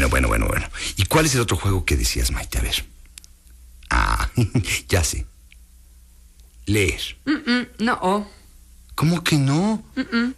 Bueno. ¿Y cuál es el otro juego que decías, Maite? A ver. Ah, ya sé. Leer. No. ¿Cómo que no?